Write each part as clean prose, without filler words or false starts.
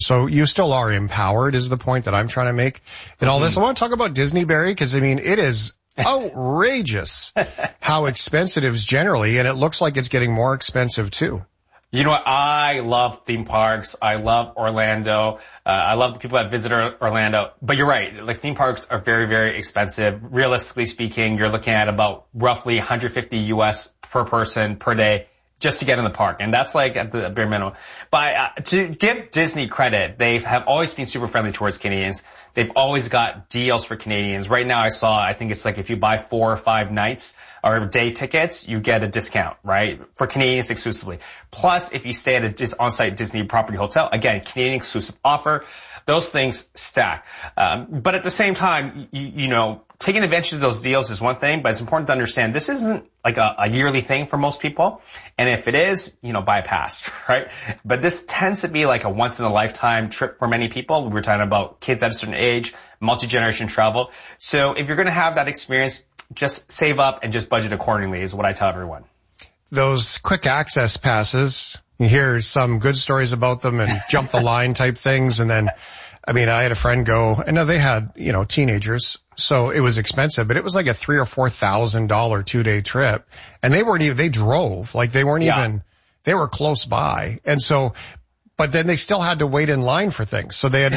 So you still are empowered is the point that I'm trying to make in all this. I want to talk about Disney, Barry, because I mean, it is outrageous how expensive it is generally, and it looks like it's getting more expensive too. You know what? I love theme parks. I love Orlando. I love the people that visit Orlando. But you're right. Like, theme parks are very, very expensive. Realistically speaking, you're looking at about roughly $150 US per person per day just to get in the park. And that's like at the bare minimum. But to give Disney credit, they have always been super friendly towards Canadians. They've always got deals for Canadians. Right now I think it's like if you buy 4 or 5 nights or day tickets, you get a discount, right? For Canadians exclusively. Plus, if you stay at a on-site Disney property hotel, again, Canadian exclusive offer. Those things stack. But at the same time, you know, taking advantage of those deals is one thing, but it's important to understand this isn't like a yearly thing for most people. And if it is, you know, buy a pass, right? But this tends to be like a once in a lifetime trip for many people. We're talking about kids at a certain age, multi-generation travel. So if you're going to have that experience, just save up and just budget accordingly is what I tell everyone. Those quick access passes, you hear some good stories about them and jump the line type things. And then, I mean, I had a friend go, and now they had, you know, teenagers, so it was expensive, but it was like a $3,000 or $4,000 2-day trip. And they weren't even, they drove, like they weren't even, they were close by. And so, but then they still had to wait in line for things. So they had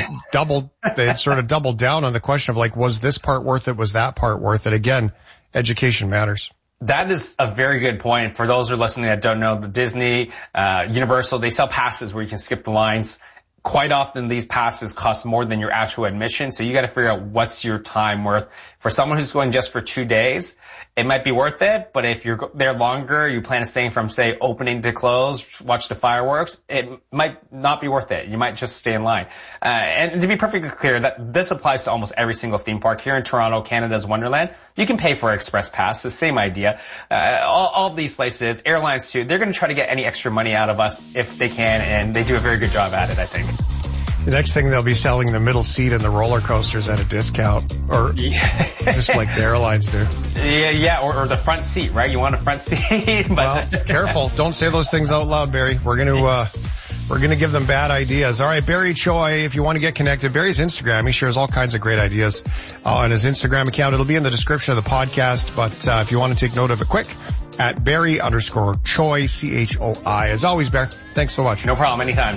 sort of doubled down on the question of like, was this part worth it? Was that part worth it? Again, education matters. That is a very good point. For those who are listening that don't know, the Disney, Universal, they sell passes where you can skip the lines. Quite often these passes cost more than your actual admission, so you got to figure out what's your time worth. For someone who's going just for 2 days, it might be worth it, but if you're there longer, you plan on staying from, say, opening to close, watch the fireworks, it might not be worth it. You might just stay in line. And to be perfectly clear, that this applies to almost every single theme park. Here in Toronto, Canada's Wonderland, you can pay for an express pass, the same idea. All of these places, airlines too, they're going to try to get any extra money out of us if they can, and they do a very good job at it, I think. The next thing, they'll be selling the middle seat in the roller coasters at a discount, or just like the airlines do. Yeah, or the front seat, right? You want a front seat? But well, careful. Don't say those things out loud, Barry. We're gonna give them bad ideas. All right, Barry Choi, if you want to get connected, Barry's Instagram, he shares all kinds of great ideas on his Instagram account. It'll be in the description of the podcast, but if you want to take note of it quick, at Barry_Choi, CHOI. As always, Barry, thanks so much. No problem, anytime.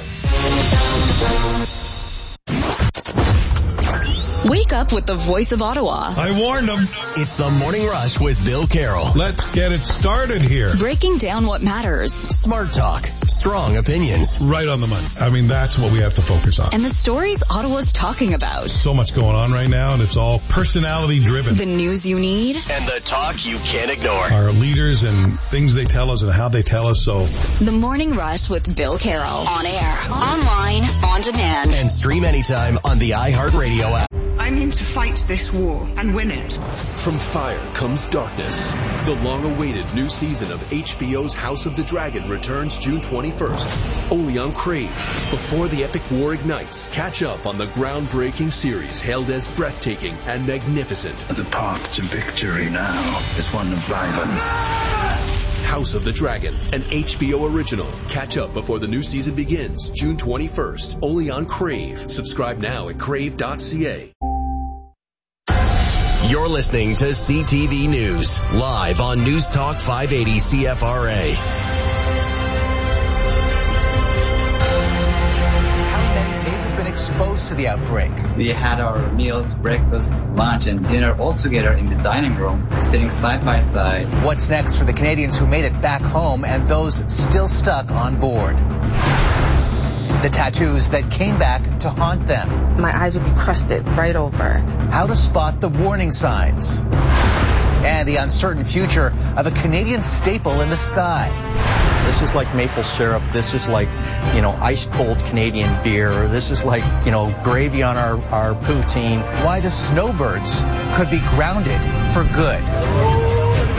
Wake up with the voice of Ottawa. I warned them. It's the Morning Rush with Bill Carroll. Let's get it started here. Breaking down what matters. Smart talk. Strong opinions. Right on the money. I mean, that's what we have to focus on. And the stories Ottawa's talking about. So much going on right now, and it's all personality driven. The news you need. And the talk you can't ignore. Our leaders and things they tell us and how they tell us so. The Morning Rush with Bill Carroll. On air, online, on demand. And stream anytime on the iHeartRadio app. I mean to fight this war and win it. From fire comes darkness. The long-awaited new season of HBO's House of the Dragon returns June 21st, only on Crave. Before the epic war ignites, catch up on the groundbreaking series hailed as breathtaking and magnificent. The path to victory now is one of violence. House of the Dragon, an HBO original. Catch up before the new season begins, June 21st, only on Crave. Subscribe now at crave.ca. You're listening to CTV News, live on News Talk 580 CFRA. How many may have been exposed to the outbreak? We had our meals, breakfast, lunch, and dinner all together in the dining room, sitting side by side. What's next for the Canadians who made it back home and those still stuck on board? The tattoos that came back to haunt them. My eyes would be crusted right over. How to spot the warning signs. And the uncertain future of a Canadian staple in the sky. This is like maple syrup. This is like, ice cold Canadian beer. This is like, gravy on our poutine. Why the snowbirds could be grounded for good.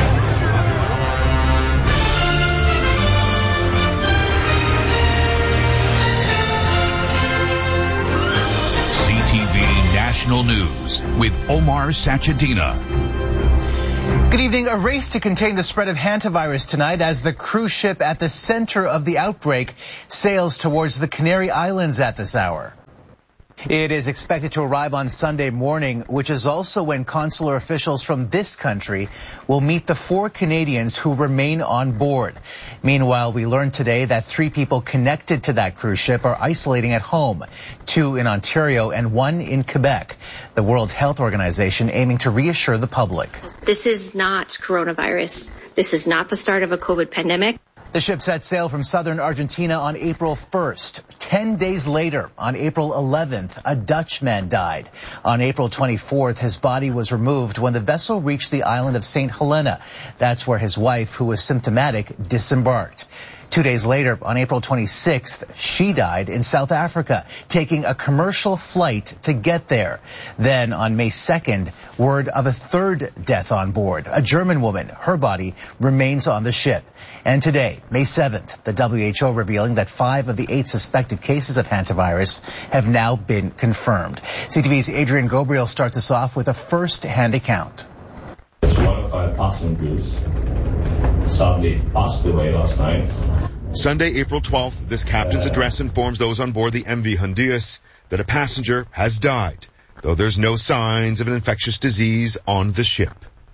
CTV National News with Omar Sachedina. Good evening. A race to contain the spread of hantavirus tonight as the cruise ship at the center of the outbreak sails towards the Canary Islands at this hour. It is expected to arrive on Sunday morning, which is also when consular officials from this country will meet the 4 Canadians who remain on board. Meanwhile, we learned today that 3 people connected to that cruise ship are isolating at home, 2 in Ontario and 1 in Quebec. The World Health Organization aiming to reassure the public. This is not coronavirus. This is not the start of a COVID pandemic. The ship set sail from southern Argentina on April 1st. 10 days later, on April 11th, a Dutchman died. On April 24th, his body was removed when the vessel reached the island of St. Helena. That's where his wife, who was symptomatic, disembarked. 2 days later, on April 26th, she died in South Africa, taking a commercial flight to get there. Then on May 2nd, word of a 3rd death on board, a German woman. Her body remains on the ship. And today, May 7th, the WHO revealing that 5 of the 8 suspected cases of hantavirus have now been confirmed. CTV's Adrian Gobriel starts us off with a first-hand account. One of our passengers sadly passed away last night. Sunday, April 12th, this captain's address informs those on board the MV Hondias that a passenger has died, though there's no signs of an infectious disease on the ship.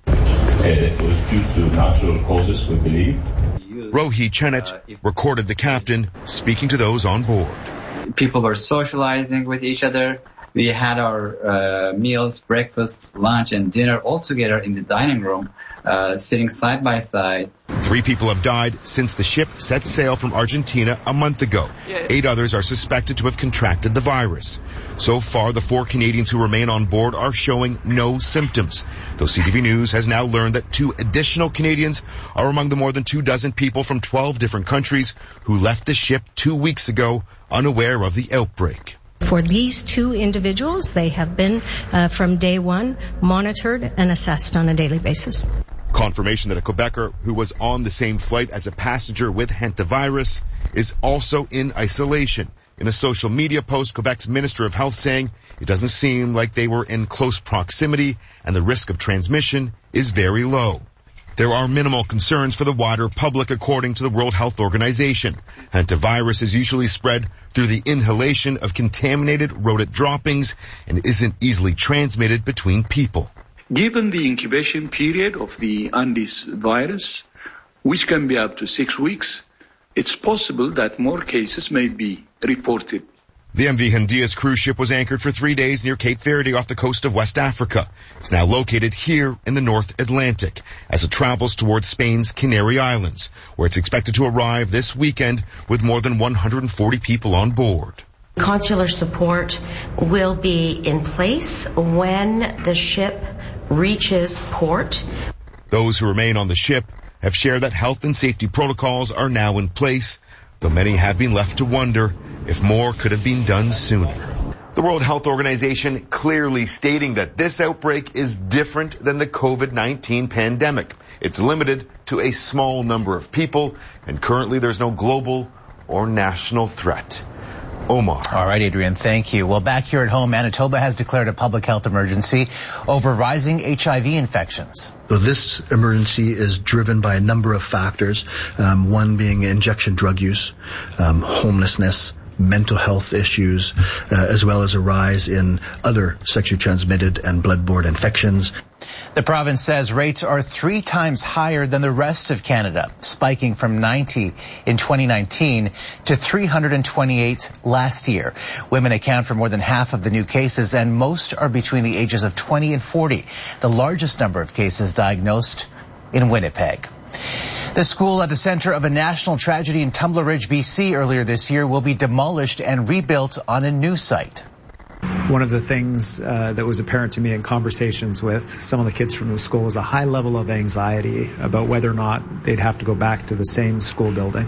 It was due to natural causes, we believe. Rohi Chenet recorded the captain speaking to those on board. People were socializing with each other. We had our meals, breakfast, lunch, and dinner all together in the dining room, sitting side by side. 3 people have died since the ship set sail from Argentina a month ago. 8 others are suspected to have contracted the virus. So far, the 4 Canadians who remain on board are showing no symptoms, though CTV News has now learned that 2 additional Canadians are among the more than 24 people from 12 different countries who left the ship 2 weeks ago unaware of the outbreak. For these 2 individuals, they have been, from day one, monitored and assessed on a daily basis. Confirmation that a Quebecer who was on the same flight as a passenger with hantavirus is also in isolation. In a social media post, Quebec's Minister of Health saying it doesn't seem like they were in close proximity and the risk of transmission is very low. There are minimal concerns for the wider public, according to the World Health Organization. Hantavirus is usually spread through the inhalation of contaminated rodent droppings and isn't easily transmitted between people. Given the incubation period of the Andes virus, which can be up to 6 weeks, it's possible that more cases may be reported. The MV Hondias cruise ship was anchored for 3 days near Cape Verde off the coast of West Africa. It's now located here in the North Atlantic as it travels towards Spain's Canary Islands, where it's expected to arrive this weekend with more than 140 people on board. Consular support will be in place when the ship reaches port. Those who remain on the ship have shared that health and safety protocols are now in place, though many have been left to wonder if more could have been done sooner. The World Health Organization clearly stating that this outbreak is different than the COVID-19 pandemic. It's limited to a small number of people, and currently there's no global or national threat. Omar. All right, Adrian, thank you. Well, back here at home, Manitoba has declared a public health emergency over rising HIV infections. So this emergency is driven by a number of factors, one being injection drug use, homelessness, mental health issues, as well as a rise in other sexually transmitted and bloodborne infections. The province says rates are 3 times higher than the rest of Canada, spiking from 90 in 2019 to 328 last year. Women account for more than half of the new cases, and most are between the ages of 20 and 40. The largest number of cases diagnosed in Winnipeg. The school at the center of a national tragedy in Tumbler Ridge, BC earlier this year will be demolished and rebuilt on a new site. One of the things that was apparent to me in conversations with some of the kids from the school was a high level of anxiety about whether or not they'd have to go back to the same school building.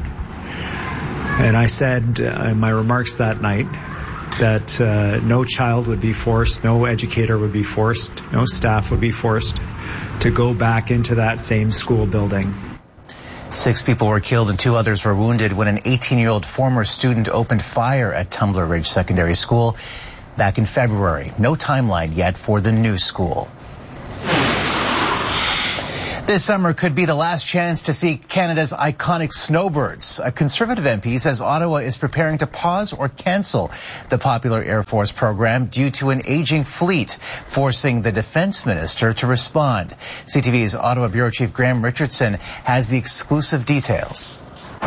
And I said in my remarks that night that no child would be forced, no educator would be forced, no staff would be forced to go back into that same school building. 6 people were killed and 2 others were wounded when an 18-year-old former student opened fire at Tumbler Ridge Secondary School back in February. No timeline yet for the new school. This summer could be the last chance to see Canada's iconic snowbirds. A Conservative MP says Ottawa is preparing to pause or cancel the popular Air Force program due to an aging fleet, forcing the Defence Minister to respond. CTV's Ottawa Bureau Chief Graham Richardson has the exclusive details.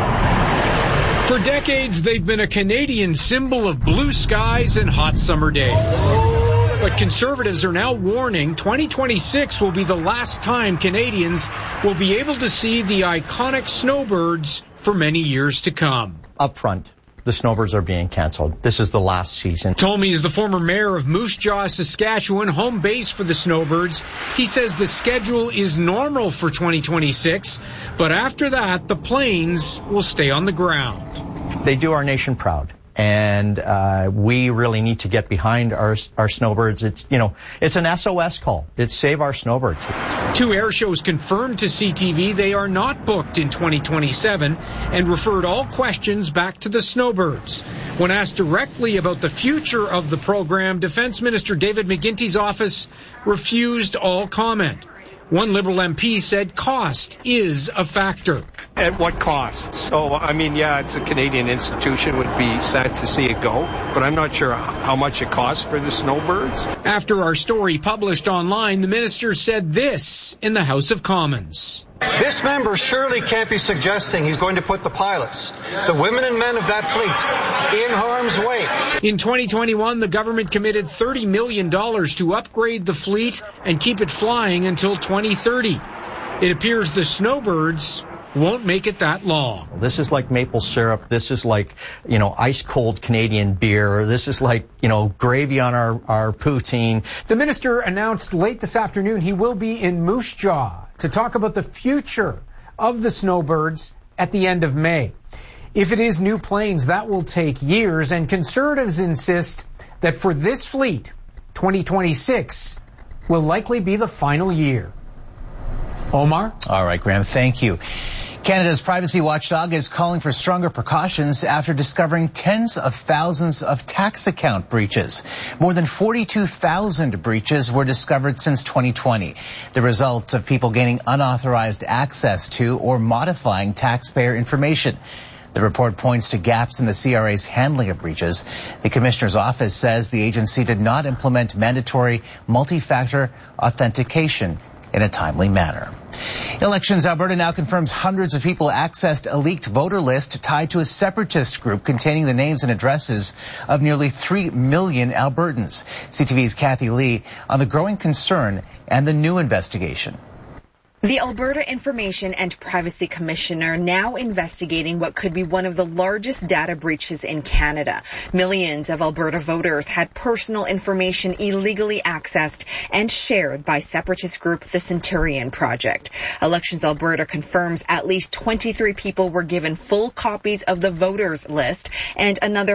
For decades, they've been a Canadian symbol of blue skies and hot summer days. But Conservatives are now warning 2026 will be the last time Canadians will be able to see the iconic snowbirds for many years to come. Up front, the snowbirds are being canceled. This is the last season. Tommy is the former mayor of Moose Jaw, Saskatchewan, home base for the snowbirds. He says the schedule is normal for 2026, but after that, the planes will stay on the ground. They do our nation proud. And we really need to get behind our snowbirds. It's an SOS call. It's Save Our Snowbirds. 2 air shows confirmed to CTV they are not booked in 2027 and referred all questions back to the snowbirds. When asked directly about the future of the program, Defence Minister David McGuinty's office refused all comment. One Liberal MP said cost is a factor. At what cost? So, it's a Canadian institution. Would be sad to see it go, but I'm not sure how much it costs for the snowbirds. After our story published online, the minister said this in the House of Commons. This member surely can't be suggesting he's going to put the pilots, the women and men of that fleet, in harm's way. In 2021, the government committed $30 million to upgrade the fleet and keep it flying until 2030. It appears the snowbirds won't make it that long. This is like maple syrup. This is like, ice cold Canadian beer. This is like, gravy on our poutine. The minister announced late this afternoon he will be in Moose Jaw to talk about the future of the snowbirds at the end of May. If it is new planes, that will take years, and Conservatives insist that for this fleet, 2026 will likely be the final year. Omar? All right, Graham, thank you. Canada's privacy watchdog is calling for stronger precautions after discovering tens of thousands of tax account breaches. More than 42,000 breaches were discovered since 2020, the result of people gaining unauthorized access to or modifying taxpayer information. The report points to gaps in the CRA's handling of breaches. The Commissioner's office says the agency did not implement mandatory multi-factor authentication in a timely manner. Elections Alberta now confirms hundreds of people accessed a leaked voter list tied to a separatist group containing the names and addresses of nearly 3 million Albertans. CTV's Kathy Lee on the growing concern and the new investigation. The Alberta Information and Privacy Commissioner now investigating what could be one of the largest data breaches in Canada. Millions of Alberta voters had personal information illegally accessed and shared by separatist group the Centurion Project. Elections Alberta confirms at least 23 people were given full copies of the voters list and another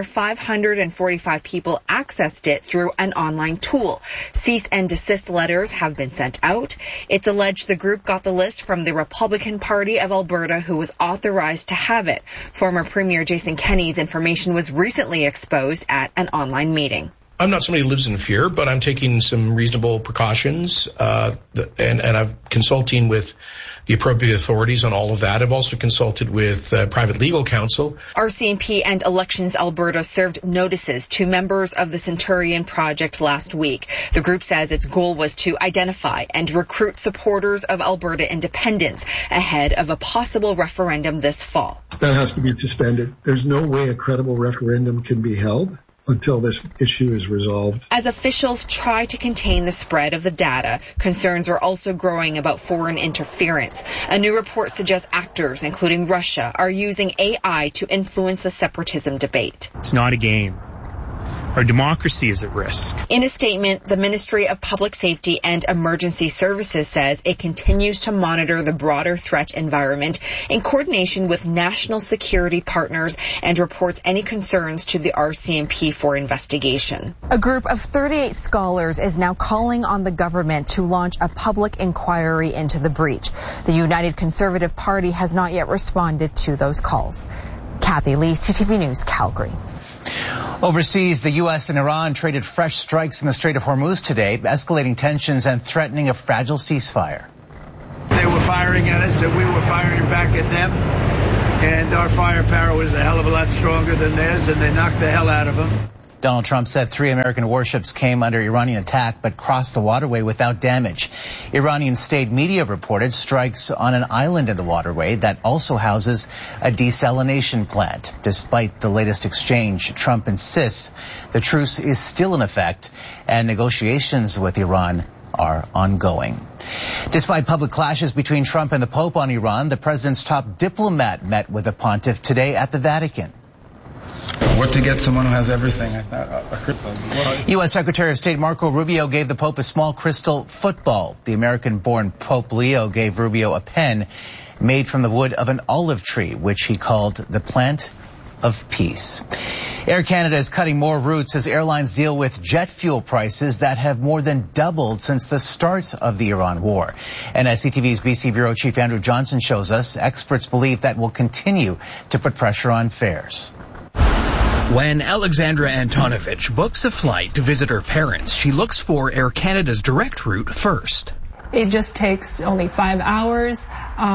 545 people accessed it through an online tool. Cease and desist letters have been sent out. It's alleged the group got the list from the Republican Party of Alberta, who was authorized to have it. Former Premier Jason Kenney's information was recently exposed at an online meeting. I'm not somebody who lives in fear, but I'm taking some reasonable precautions, and I'm consulting with the appropriate authorities on all of that. I've also consulted with private legal counsel. RCMP and Elections Alberta served notices to members of the Centurion Project last week. The group says its goal was to identify and recruit supporters of Alberta independence ahead of a possible referendum this fall. That has to be suspended. There's no way a credible referendum can be held until this issue is resolved. As officials try to contain the spread of the data, concerns are also growing about foreign interference. A new report suggests actors, including Russia, are using AI to influence the separatism debate. It's not a game. Our democracy is at risk. In a statement, the Ministry of Public Safety and Emergency Services says it continues to monitor the broader threat environment in coordination with national security partners and reports any concerns to the RCMP for investigation. A group of 38 scholars is now calling on the government to launch a public inquiry into the breach. The United Conservative Party has not yet responded to those calls. Kathy Lee, CTV News, Calgary. Overseas, the U.S. and Iran traded fresh strikes in the Strait of Hormuz today, escalating tensions and threatening a fragile ceasefire. They were firing at us and we were firing back at them. And our firepower was a hell of a lot stronger than theirs, and they knocked the hell out of them. Donald Trump said 3 American warships came under Iranian attack but crossed the waterway without damage. Iranian state media reported strikes on an island in the waterway that also houses a desalination plant. Despite the latest exchange, Trump insists the truce is still in effect and negotiations with Iran are ongoing. Despite public clashes between Trump and the Pope on Iran, the president's top diplomat met with the pontiff today at the Vatican. What to get someone who has everything? I thought U.S. Secretary of State Marco Rubio gave the Pope a small crystal football. The American-born Pope Leo gave Rubio a pen made from the wood of an olive tree, which he called the plant of peace. Air Canada is cutting more routes as airlines deal with jet fuel prices that have more than doubled since the start of the Iran war. And as CTV's BC Bureau Chief Andrew Johnson shows us, experts believe that will continue to put pressure on fares. When Alexandra Antonovich books a flight to visit her parents, she looks for Air Canada's direct route first. It just takes only 5 hours.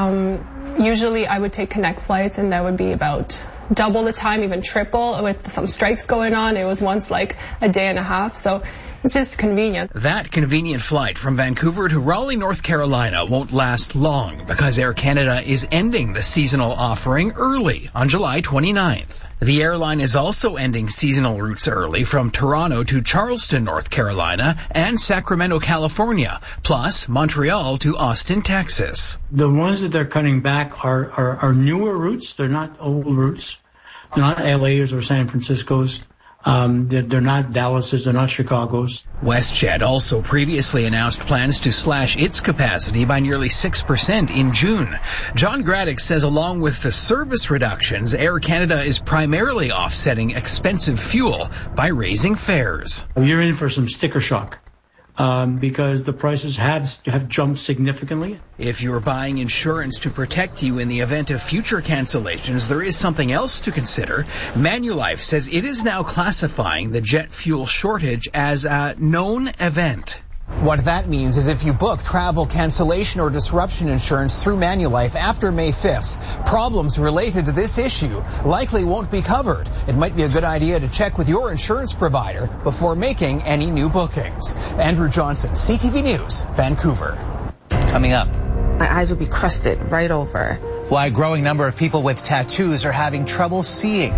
Usually I would take connect flights, and that would be about double the time, even triple. With some strikes going on, it was once like a day and a half. So it's just convenient. That convenient flight from Vancouver to Raleigh, North Carolina won't last long because Air Canada is ending the seasonal offering early on July 29th. The airline is also ending seasonal routes early from Toronto to Charleston, North Carolina, and Sacramento, California, plus Montreal to Austin, Texas. The ones that they're cutting back are newer routes. They're not old routes. They're not LA's or San Francisco's. They're not Dallas's, they're not Chicago's. WestJet also previously announced plans to slash its capacity by nearly 6% in June. John Graddick says along with the service reductions, Air Canada is primarily offsetting expensive fuel by raising fares. You're in for some sticker shock. Because the prices have jumped significantly. If you're buying insurance to protect you in the event of future cancellations, there is something else to consider. Manulife says it is now classifying the jet fuel shortage as a known event. What that means is if you book travel cancellation or disruption insurance through Manulife after May 5th, problems related to this issue likely won't be covered. It might be a good idea to check with your insurance provider before making any new bookings. Andrew Johnson, CTV News, Vancouver. Coming up. My eyes will be crusted right over. Why a growing number of people with tattoos are having trouble seeing.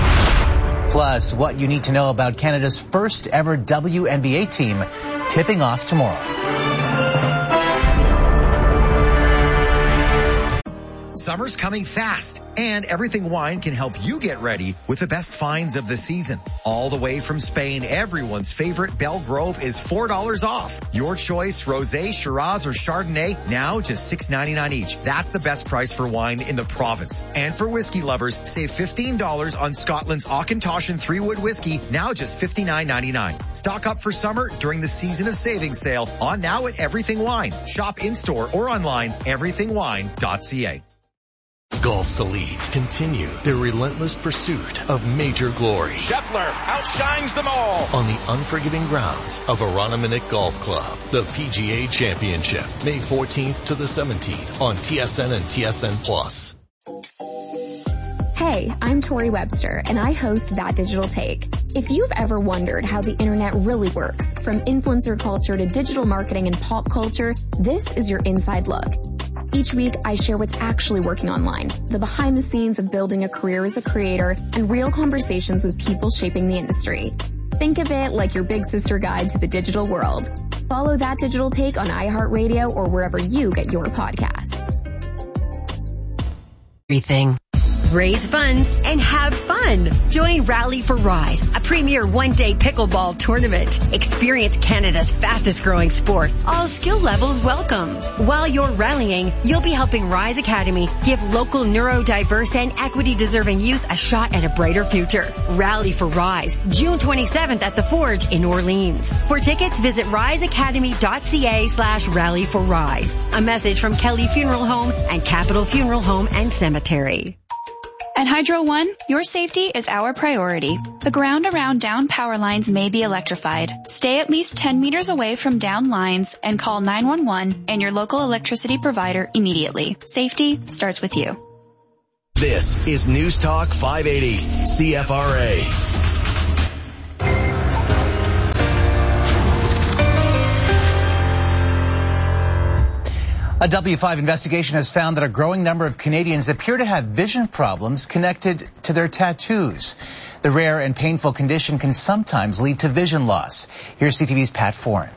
Plus, what you need to know about Canada's first ever WNBA team tipping off tomorrow. Summer's coming fast, and Everything Wine can help you get ready with the best finds of the season. All the way from Spain, everyone's favorite Belgrove is $4 off. Your choice, Rosé, Shiraz, or Chardonnay, now just $6.99 each. That's the best price for wine in the province. And for whiskey lovers, save $15 on Scotland's Auchentoshan 3-Wood whiskey, now just $59.99. Stock up for summer during the Season of Savings sale on now at Everything Wine. Shop in-store or online, everythingwine.ca. Golf's Elite continue their relentless pursuit of major glory. Scheffler outshines them all on the unforgiving grounds of Aranaminuk Golf Club. The PGA Championship, May 14th to the 17th on TSN and TSN Plus. Hey, I'm Tori Webster, and I host That Digital Take. If you've ever wondered how the internet really works, from influencer culture to digital marketing and pop culture, this is your inside look. Each week, I share what's actually working online, the behind the scenes of building a career as a creator, and real conversations with people shaping the industry. Think of it like your big sister guide to the digital world. Follow That Digital Take on iHeartRadio or wherever you get your podcasts. Everything. Raise funds and have fun. Join Rally for Rise, a premier one-day pickleball tournament. Experience Canada's fastest growing sport. All skill levels welcome. While you're rallying, you'll be helping Rise Academy give local neurodiverse and equity-deserving youth a shot at a brighter future. Rally for Rise, June 27th at the Forge in Orleans. For tickets, visit riseacademy.ca/rally for rise. A message from Kelly Funeral Home and Capital Funeral Home and Cemetery. At Hydro One, your safety is our priority. The ground around down power lines may be electrified. Stay at least 10 meters away from down lines and call 911 and your local electricity provider immediately. Safety starts with you. This is News Talk 580, CFRA. A W5 investigation has found that a growing number of Canadians appear to have vision problems connected to their tattoos. The rare and painful condition can sometimes lead to vision loss. Here's CTV's Pat Foran.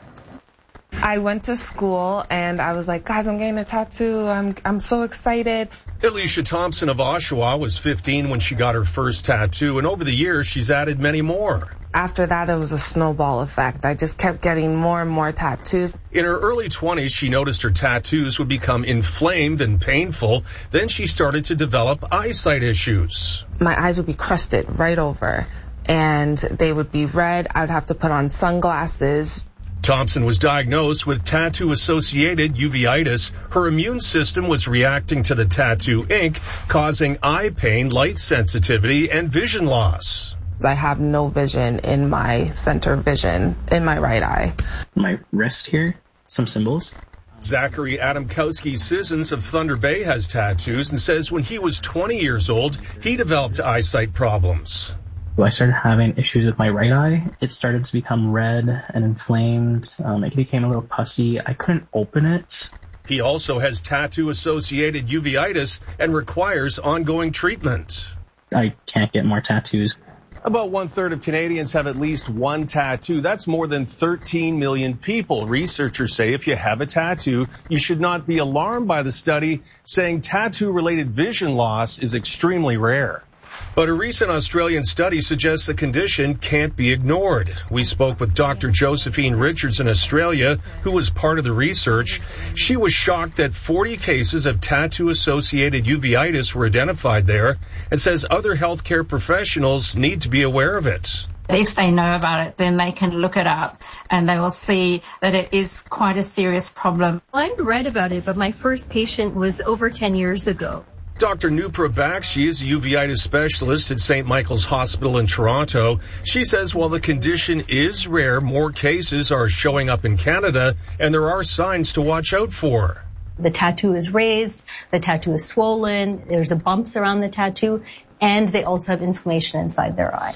I went to school and I was like, guys, I'm getting a tattoo. I'm so excited. Alicia Thompson of Oshawa was 15 when she got her first tattoo, and over the years she's added many more. After that, it was a snowball effect. I just kept getting more and more tattoos. In her early 20s, she noticed her tattoos would become inflamed and painful. Then she started to develop eyesight issues. My eyes would be crusted right over, and they would be red. I would have to put on sunglasses. Thompson was diagnosed with tattoo-associated uveitis. Her immune system was reacting to the tattoo ink, causing eye pain, light sensitivity, and vision loss. I have no vision in my center vision in my right eye. My wrist here, some symbols. Zachary Adamkowski-Sissons of Thunder Bay has tattoos and says when he was 20 years old, he developed eyesight problems. I started having issues with my right eye. It started to become red and inflamed. It became a little pussy. I couldn't open it. He also has tattoo-associated uveitis and requires ongoing treatment. I can't get more tattoos. About 1/3 of Canadians have at least one tattoo. That's more than 13 million people. Researchers say if you have a tattoo, you should not be alarmed by the study, saying tattoo-related vision loss is extremely rare. But a recent Australian study suggests the condition can't be ignored. We spoke with Dr. Josephine Richards in Australia, who was part of the research. She was shocked that 40 cases of tattoo-associated uveitis were identified there and says other healthcare professionals need to be aware of it. If they know about it, then they can look it up and they will see that it is quite a serious problem. I read about it, but my first patient was over 10 years ago. Dr. Nupra Bakshi is a uveitis specialist at St. Michael's Hospital in Toronto. She says while the condition is rare, more cases are showing up in Canada, and there are signs to watch out for. The tattoo is raised, the tattoo is swollen, there's bumps around the tattoo, and they also have inflammation inside their eye.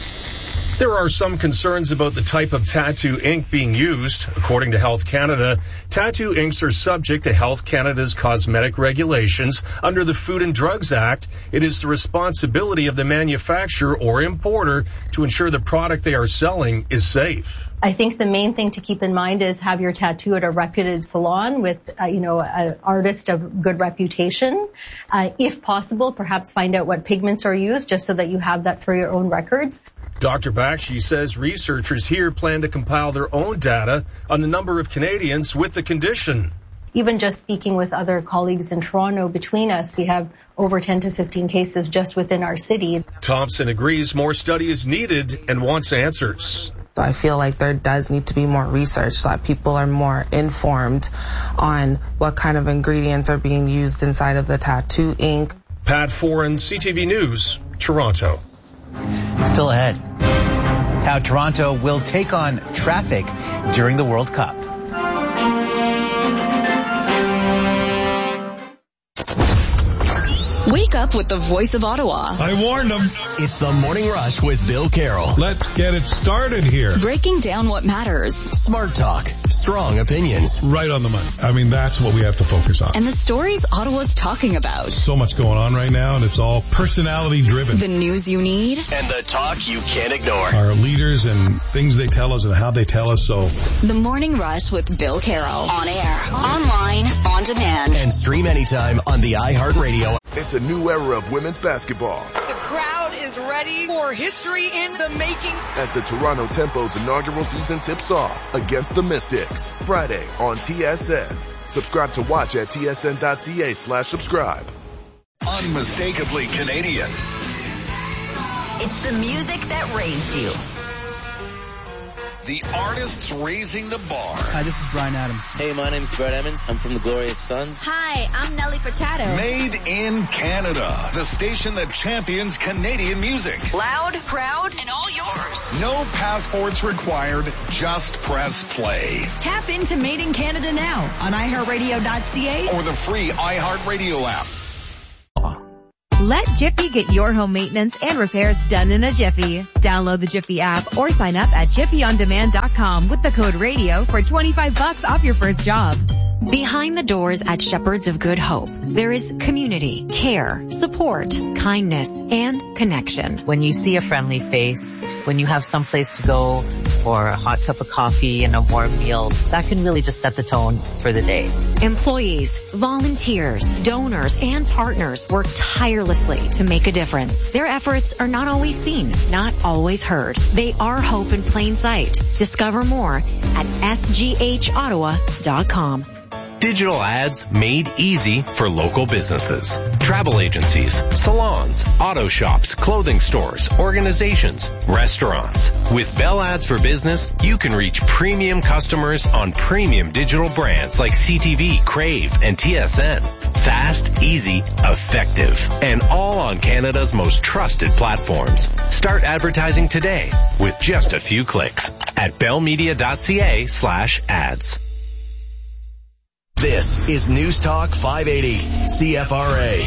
There are some concerns about the type of tattoo ink being used. According to Health Canada, tattoo inks are subject to Health Canada's cosmetic regulations. Under the Food and Drugs Act, it is the responsibility of the manufacturer or importer to ensure the product they are selling is safe. I think the main thing to keep in mind is have your tattoo at a reputed salon with, an artist of good reputation. If possible, perhaps find out what pigments are used just so that you have that for your own records. Dr. Bakshi says researchers here plan to compile their own data on the number of Canadians with the condition. Even just speaking with other colleagues in Toronto, between us, we have over 10 to 15 cases just within our city. Thompson agrees more study is needed and wants answers. I feel like there does need to be more research so that people are more informed on what kind of ingredients are being used inside of the tattoo ink. Pat Foran, CTV News, Toronto. Still ahead, how Toronto will take on traffic during the World Cup. Wake up with the voice of Ottawa. I warned them. It's the Morning Rush with Bill Carroll. Let's get it started here. Breaking down what matters. Smart talk, strong opinions. Right on the money. I mean, that's what we have to focus on. And the stories Ottawa's talking about. So much going on right now, and it's all personality driven. The news you need. And the talk you can't ignore. Our leaders and things they tell us and how they tell us so. The Morning Rush with Bill Carroll. On air, online, on demand. And stream anytime on the iHeartRadio. It's a new era of women's basketball. The crowd is ready for history in the making. As the Toronto Tempo's inaugural season tips off against the Mystics. Friday on TSN. Subscribe to watch at tsn.ca/subscribe. Unmistakably Canadian. It's the music that raised you. the artists raising the bar. Hi, this is Bryan Adams. Hey, my name's Brett Emmons. I'm from the Glorious Sons. Hi, I'm Nelly Furtado. Made in Canada, the station that champions Canadian music. Loud, proud, and all yours. No passports required, just press play. Tap into Made in Canada now on iHeartRadio.ca or the free iHeartRadio app. Let Jiffy get your home maintenance and repairs done in a jiffy. Download the Jiffy app or sign up at jiffyondemand.com with the code RADIO for $25 off your first job. Behind the doors at Shepherds of Good Hope, there is community, care, support, kindness, and connection. When you see a friendly face, when you have someplace to go for a hot cup of coffee and a warm meal, that can really just set the tone for the day. Employees, volunteers, donors, and partners work tirelessly to make a difference. Their efforts are not always seen, not always heard. They are hope in plain sight. Discover more at sghottawa.com. Digital ads made easy for local businesses. Travel agencies, salons, auto shops, clothing stores, organizations, restaurants. With Bell Ads for Business, you can reach premium customers on premium digital brands like CTV, Crave, and TSN. Fast, easy, effective, and all on Canada's most trusted platforms. Start advertising today with just a few clicks at bellmedia.ca/ads. This is News Talk 580, CFRA.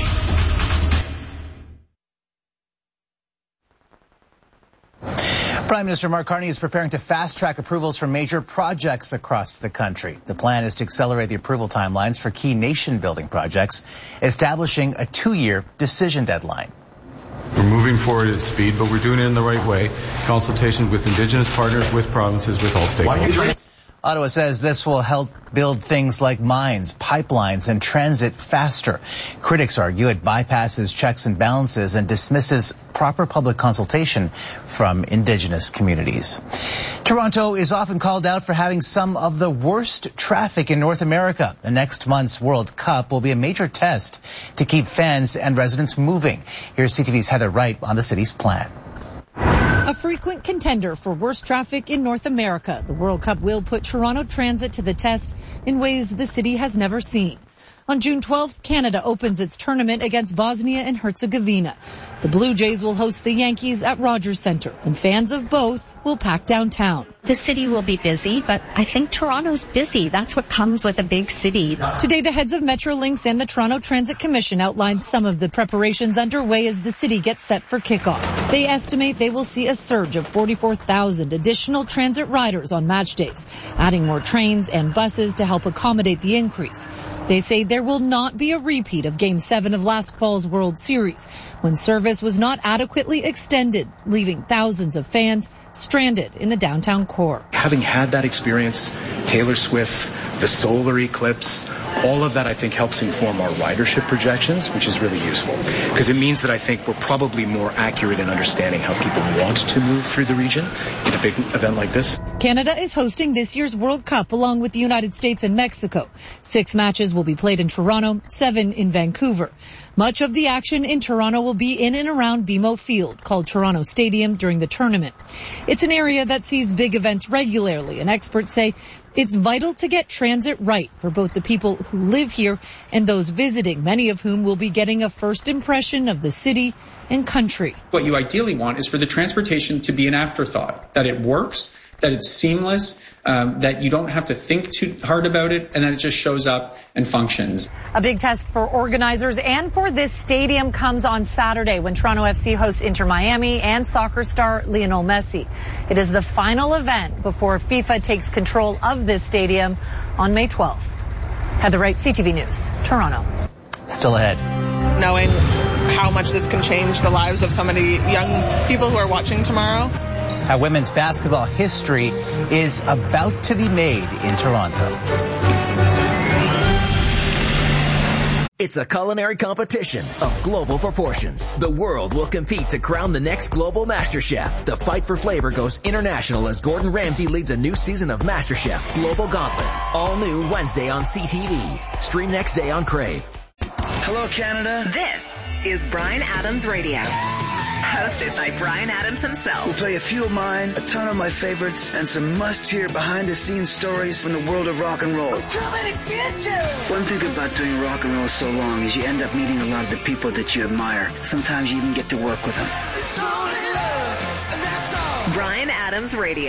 Prime Minister Mark Carney is preparing to fast-track approvals for major projects across the country. The plan is to accelerate the approval timelines for key nation-building projects, establishing a 2-year decision deadline. We're moving forward at speed, but we're doing it in the right way. Consultation with Indigenous partners, with provinces, with all stakeholders. Ottawa says this will help build things like mines, pipelines, and transit faster. Critics argue it bypasses checks and balances and dismisses proper public consultation from Indigenous communities. Toronto is often called out for having some of the worst traffic in North America. The next month's World Cup will be a major test to keep fans and residents moving. Here's CTV's Heather Wright on the city's plan. A frequent contender for worst traffic in North America, the World Cup will put Toronto Transit to the test in ways the city has never seen. On June 12th, Canada opens its tournament against Bosnia and Herzegovina. The Blue Jays will host the Yankees at Rogers Centre, and fans of both will pack downtown. The city will be busy, but I think Toronto's busy. That's what comes with a big city. Today, the heads of Metrolinx and the Toronto Transit Commission outlined some of the preparations underway as the city gets set for kickoff. They estimate they will see a surge of 44,000 additional transit riders on match days, adding more trains and buses to help accommodate the increase. They say there will not be a repeat of Game 7 of last fall's World Series, when service was not adequately extended, leaving thousands of fans stranded in the downtown core. Having had that experience, Taylor Swift, the solar eclipse, all of that I think helps inform our ridership projections, which is really useful because it means that I think we're probably more accurate in understanding how people want to move through the region in a big event like this. Canada is hosting this year's World Cup along with the United States and Mexico. 6 matches will be played in Toronto, 7 in Vancouver. Much of the action in Toronto will be in and around BMO Field, called Toronto Stadium, during the tournament. It's an area that sees big events regularly, and experts say it's vital to get transit right for both the people who live here and those visiting, many of whom will be getting a first impression of the city and country. What you ideally want is for the transportation to be an afterthought, that it works, that it's seamless, that you don't have to think too hard about it, and that it just shows up and functions. A big test for organizers and for this stadium comes on Saturday when Toronto FC hosts Inter Miami and soccer star Lionel Messi. It is the final event before FIFA takes control of this stadium on May 12th. Heather Wright, CTV News, Toronto. Still ahead. Knowing how much this can change the lives of so many young people who are watching tomorrow. How women's basketball history is about to be made in Toronto. It's a culinary competition of global proportions. The world will compete to crown the next global MasterChef. The fight for flavor goes international as Gordon Ramsay leads a new season of MasterChef Global Gauntlet. All new Wednesday on CTV. Stream next day on Crave. Hello, Canada. This is Bryan Adams Radio. hosted by Bryan Adams himself. We'll play a few of mine, a ton of my favorites, and some must-hear behind-the-scenes stories from the world of rock and roll. Too many bitches! One thing about doing rock and roll so long is you end up meeting a lot of the people that you admire. Sometimes you even get to work with them. It's only love, and that's all. Bryan Adams Radio.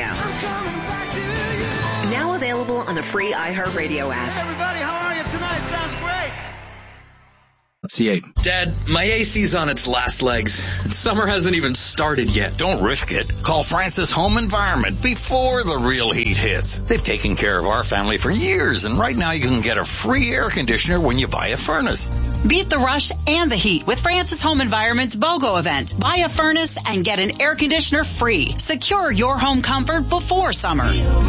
Now available on the free iHeartRadio app. Hey everybody, how are you tonight? Sounds great. C8. Dad, my AC's on its last legs. Summer hasn't even started yet. Don't risk it. Call Francis Home Environment before the real heat hits. They've taken care of our family for years, and right now you can get a free air conditioner when you buy a furnace. Beat the rush and the heat with Francis Home Environment's BOGO event. Buy a furnace and get an air conditioner free. Secure your home comfort before summer.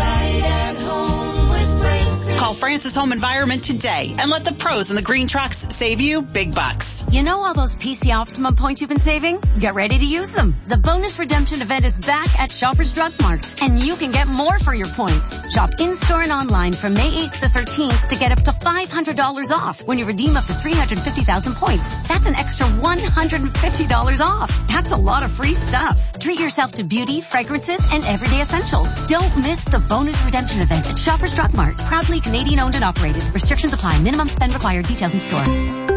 Call Francis Home Environment today and let the pros in the green trucks save you big bucks. You know all those PC Optimum points you've been saving? Get ready to use them. The bonus redemption event is back at Shoppers Drug Mart, and you can get more for your points. Shop in-store and online from May 8th to 13th to get up to $500 off when you redeem up to 350,000 points. That's an extra $150 off. That's a lot of free stuff. Treat yourself to beauty, fragrances, and everyday essentials. Don't miss the bonus redemption event at Shoppers Drug Mart. Proudly Canadian owned and operated. Restrictions apply. Minimum spend required. Details in store.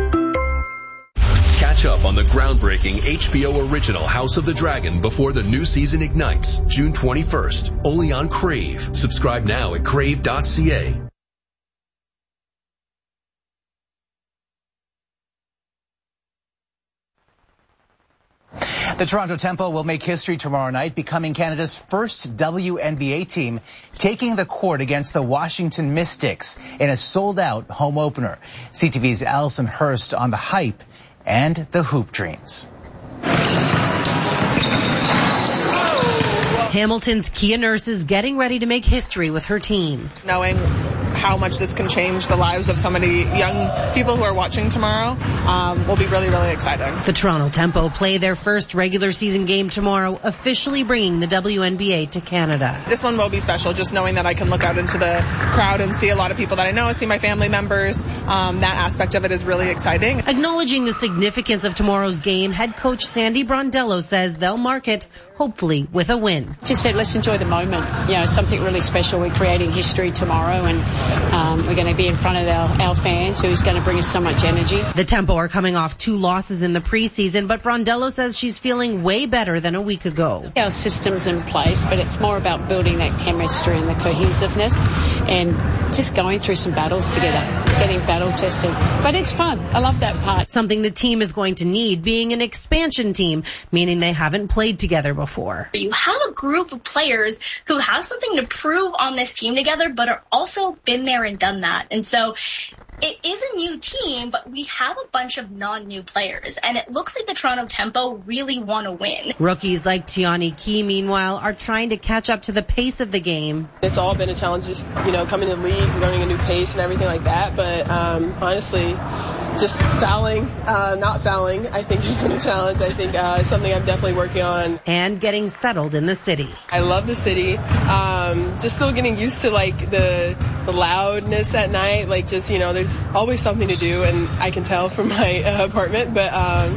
Catch up on the groundbreaking HBO original House of the Dragon before the new season ignites, June 21st, only on Crave. Subscribe now at crave.ca. The Toronto Tempo will make history tomorrow night, becoming Canada's first WNBA team taking the court against the Washington Mystics in a sold-out home opener. CTV's Allison Hurst on the hype and the hoop dreams. Hamilton's Kia Nurse is getting ready to make history with her team. Knowing how much this can change the lives of so many young people who are watching tomorrow will be really, really exciting. The Toronto Tempo play their first regular season game tomorrow, officially bringing the WNBA to Canada. This one will be special, just knowing that I can look out into the crowd and see a lot of people that I know, see my family members. That aspect of it is really exciting. Acknowledging the significance of tomorrow's game, head coach Sandy Brondello says they'll mark it, hopefully with a win. Just said, let's enjoy the moment. You know, something really special. We're creating history tomorrow, and we're going to be in front of our fans, who's going to bring us so much energy. The Tempo are coming off 2 losses in the preseason, but Brondello says she's feeling way better than a week ago. Our system's in place, but it's more about building that chemistry and the cohesiveness and just going through some battles together, getting battle tested. But it's fun. I love that part. Something the team is going to need, being an expansion team, meaning they haven't played together before. You have a group of players who have something to prove on this team together, but are also been there and done that. And so it is a new team, but we have a bunch of non-new players, and it looks like the Toronto Tempo really want to win. Rookies like Tiani Key, meanwhile, are trying to catch up to the pace of the game. It's all been a challenge, just, coming to the league, learning a new pace and everything like that. But honestly, just not fouling, I think has been a challenge. I think it's something I'm definitely working on. And getting settled in the city. I love the city. Just still getting used to the loudness at night. There's always something to do, and I can tell from my apartment. But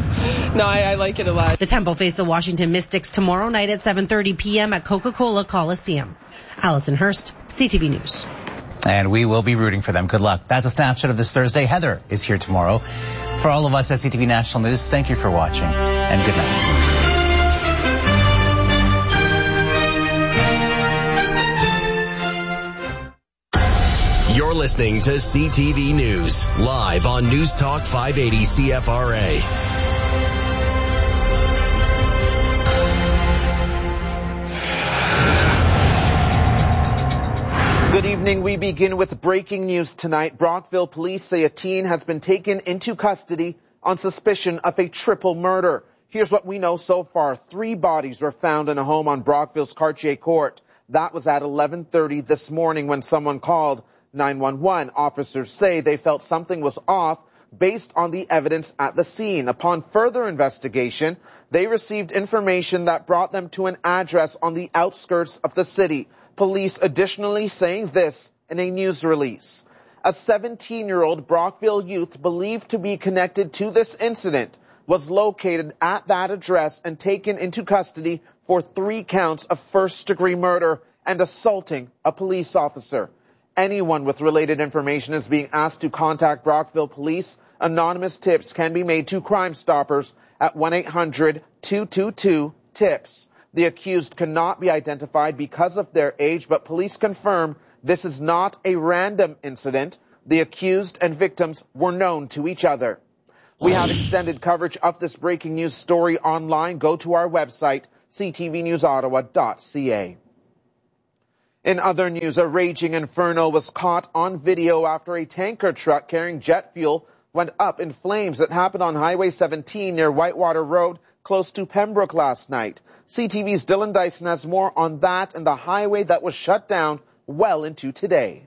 I like it a lot. The Tempo face the Washington Mystics tomorrow night at 7:30 p.m. at Coca-Cola Coliseum. Allison Hurst, CTV News. And we will be rooting for them. Good luck. That's a snapshot of this Thursday. Heather is here tomorrow. For all of us at CTV National News, thank you for watching, and good night. You're listening to CTV News, live on News Talk 580 CFRA. Good evening. We begin with breaking news tonight. Brockville police say a teen has been taken into custody on suspicion of a triple murder. Here's what we know so far. 3 bodies were found in a home on Brockville's Cartier Court. That was at 11:30 this morning when someone called 911. Officers say they felt something was off based on the evidence at the scene. Upon further investigation, they received information that brought them to an address on the outskirts of the city. Police additionally saying this in a news release. A 17-year-old Brockville youth believed to be connected to this incident was located at that address and taken into custody for 3 counts of first-degree murder and assaulting a police officer. Anyone with related information is being asked to contact Brockville Police. Anonymous tips can be made to Crime Stoppers at 1-800-222-TIPS. The accused cannot be identified because of their age, but police confirm this is not a random incident. The accused and victims were known to each other. We have extended coverage of this breaking news story online. Go to our website, ctvnewsottawa.ca. In other news, a raging inferno was caught on video after a tanker truck carrying jet fuel went up in flames. That happened on Highway 17 near Whitewater Road, close to Pembroke last night. CTV's Dylan Dyson has more on that and the highway that was shut down well into today.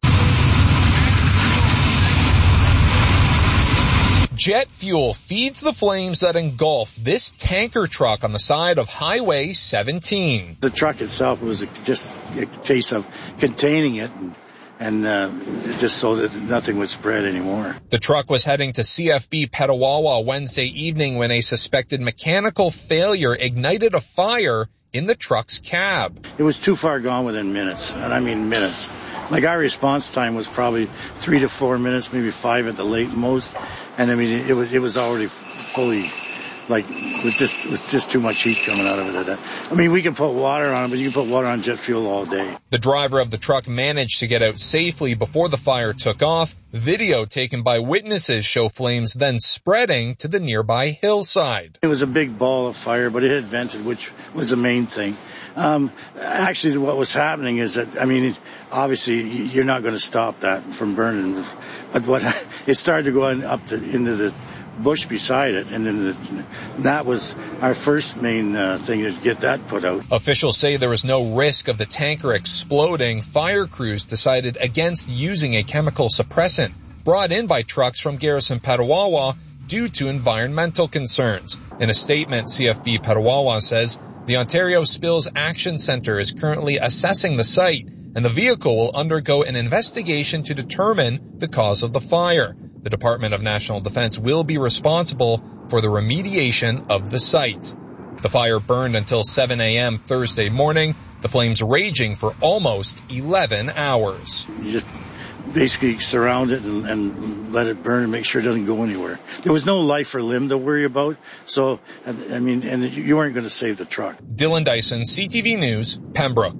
Jet fuel feeds the flames that engulf this tanker truck on the side of Highway 17. The truck itself was just a case of containing it and just so that nothing would spread anymore. The truck was heading to CFB Petawawa Wednesday evening when a suspected mechanical failure ignited a fire in the truck's cab. It was too far gone within minutes, and I mean minutes. Like our response time was probably 3 to 4 minutes, maybe 5 at the late most. And I mean, it was already fully, like, with just too much heat coming out of it. I mean, we can put water on it, but you can put water on jet fuel all day. The driver of the truck managed to get out safely before the fire took off. Video taken by witnesses show flames then spreading to the nearby hillside. It was a big ball of fire, but it had vented, which was the main thing. Actually, what was happening is that, I mean, obviously you're not going to stop that from burning, but it started to go into the bush beside it, and then that was our first main thing, is get that put out. Officials say there was no risk of the tanker exploding. Fire crews decided against using a chemical suppressant brought in by trucks from Garrison Petawawa due to environmental concerns. In a statement, CFB Petawawa says the Ontario Spills Action Centre is currently assessing the site, and the vehicle will undergo an investigation to determine the cause of the fire. The Department of National Defence will be responsible for the remediation of the site. The fire burned until 7 a.m. Thursday morning, the flames raging for almost 11 hours. You just basically surround it and let it burn and make sure it doesn't go anywhere. There was no life or limb to worry about, so, I mean, and you weren't going to save the truck. Dylan Dyson, CTV News, Pembroke.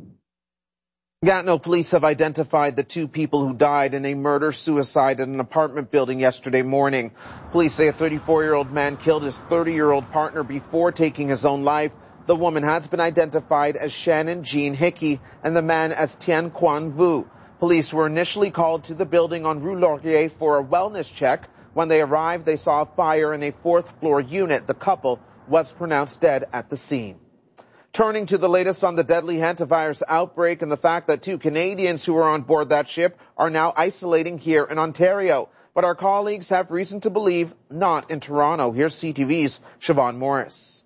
Gatineau police have identified the 2 people who died in a murder-suicide in an apartment building yesterday morning. Police say a 34-year-old man killed his 30-year-old partner before taking his own life. The woman has been identified as Shannon Jean Hickey and the man as Tien Quan Vu. Police were initially called to the building on Rue Laurier for a wellness check. When they arrived, they saw a fire in a 4th-floor unit. The couple was pronounced dead at the scene. Turning to the latest on the deadly hantavirus outbreak and the fact that 2 Canadians who were on board that ship are now isolating here in Ontario. But our colleagues have reason to believe not in Toronto. Here's CTV's Siobhan Morris.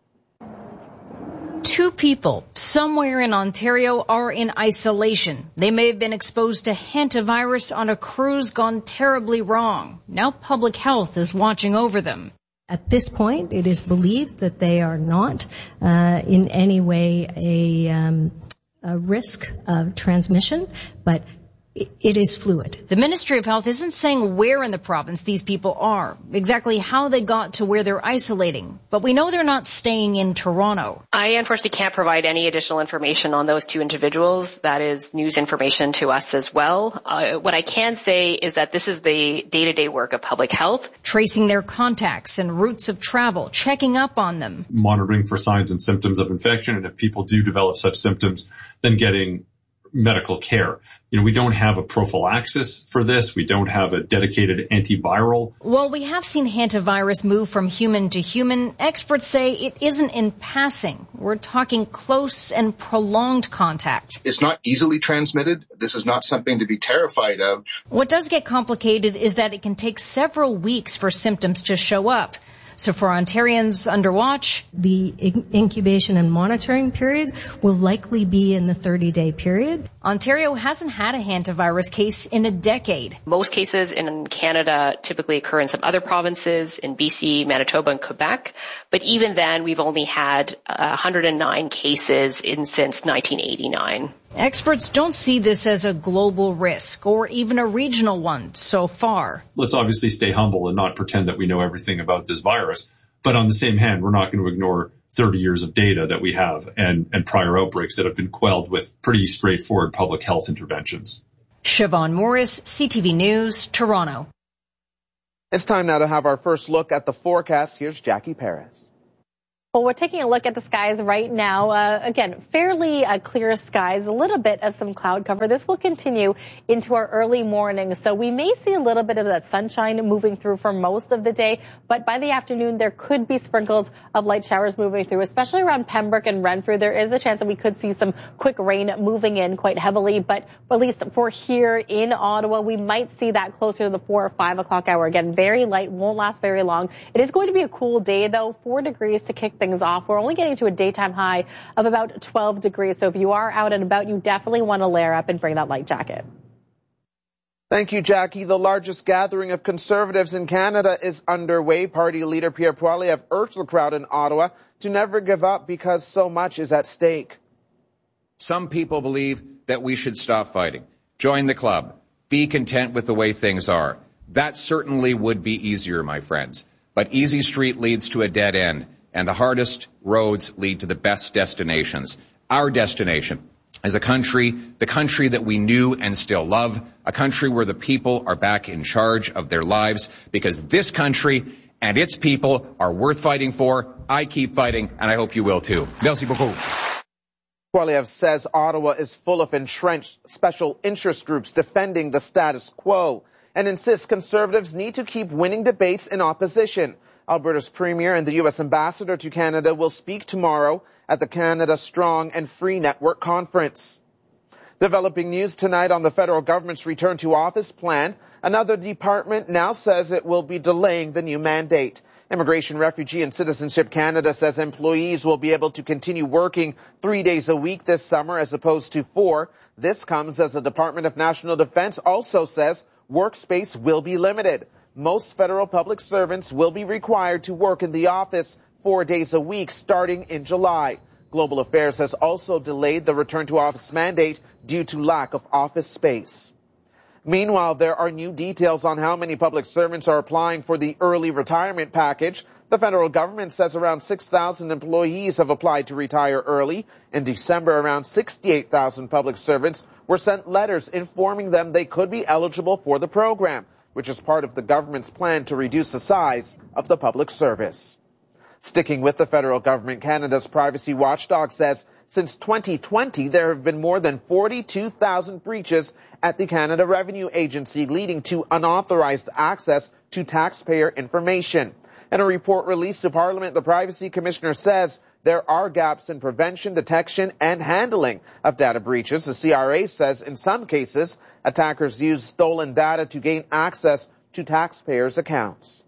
2 people somewhere in Ontario are in isolation. They may have been exposed to hantavirus on a cruise gone terribly wrong. Now public health is watching over them. At this point, it is believed that they are not in any way a risk of transmission, but it is fluid. The Ministry of Health isn't saying where in the province these people are, exactly how they got to where they're isolating, but we know they're not staying in Toronto. I unfortunately can't provide any additional information on those 2 individuals. That is news information to us as well. What I can say is that this is the day-to-day work of public health. Tracing their contacts and routes of travel, checking up on them. Monitoring for signs and symptoms of infection, and if people do develop such symptoms, then getting medical care. We don't have a prophylaxis for this. We don't have a dedicated antiviral. While we have seen hantavirus move from human to human, experts say it isn't in passing. We're talking close and prolonged contact. It's not easily transmitted. This is not something to be terrified of. What does get complicated is that it can take several weeks for symptoms to show up. So for Ontarians under watch, the incubation and monitoring period will likely be in the 30-day period. Ontario hasn't had a hantavirus case in a decade. Most cases in Canada typically occur in some other provinces, in BC, Manitoba, and Quebec. But even then, we've only had 109 cases since 1989. Experts don't see this as a global risk or even a regional one so far. Let's obviously stay humble and not pretend that we know everything about this virus. But on the same hand, we're not going to ignore 30 years of data that we have and prior outbreaks that have been quelled with pretty straightforward public health interventions. Siobhan Morris, CTV News, Toronto. It's time now to have our first look at the forecast. Here's Jackie Perez. Well, we're taking a look at the skies right now. Again, fairly clear skies, a little bit of some cloud cover. This will continue into our early morning. So we may see a little bit of that sunshine moving through for most of the day. But by the afternoon, there could be sprinkles of light showers moving through, especially around Pembroke and Renfrew. There is a chance that we could see some quick rain moving in quite heavily. But at least for here in Ottawa, we might see that closer to the 4 or 5 o'clock hour. Again, very light, won't last very long. It is going to be a cool day, though, 4 degrees to kick things off. We're only getting to a daytime high of about 12 degrees. So if you are out and about, you definitely want to layer up and bring that light jacket. Thank you, Jackie. The largest gathering of Conservatives in Canada is underway. Party leader Pierre Poilievre urged the crowd in Ottawa to never give up because so much is at stake. Some people believe that we should stop fighting. Join the club. Be content with the way things are. That certainly would be easier, my friends. But easy street leads to a dead end. And the hardest roads lead to the best destinations. Our destination is a country, the country that we knew and still love, a country where the people are back in charge of their lives, because this country and its people are worth fighting for. I keep fighting, and I hope you will too. Merci beaucoup. Poilievre says Ottawa is full of entrenched special interest groups defending the status quo and insists Conservatives need to keep winning debates in opposition. Alberta's Premier and the U.S. Ambassador to Canada will speak tomorrow at the Canada Strong and Free Network Conference. Developing news tonight on the federal government's return to office plan. Another department now says it will be delaying the new mandate. Immigration, Refugee and Citizenship Canada says employees will be able to continue working 3 days a week this summer as opposed to 4. This comes as the Department of National Defense also says workspace will be limited. Most federal public servants will be required to work in the office 4 days a week starting in July. Global Affairs has also delayed the return to office mandate due to lack of office space. Meanwhile, there are new details on how many public servants are applying for the early retirement package. The federal government says around 6,000 employees have applied to retire early. In December, around 68,000 public servants were sent letters informing them they could be eligible for the program, which is part of the government's plan to reduce the size of the public service. Sticking with the federal government, Canada's privacy watchdog says since 2020, there have been more than 42,000 breaches at the Canada Revenue Agency, leading to unauthorized access to taxpayer information. In a report released to Parliament, the Privacy Commissioner says there are gaps in prevention, detection, and handling of data breaches. The CRA says in some cases, attackers use stolen data to gain access to taxpayers' accounts.